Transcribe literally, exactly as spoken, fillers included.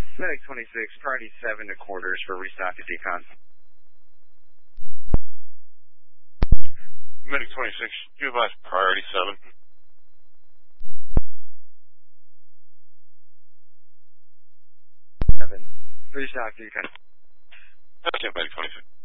Medic twenty-six, priority seven to quarters for restock at decon. Medic twenty-six, you advise priority seven. seven, restock decon. Okay, Medic twenty-six.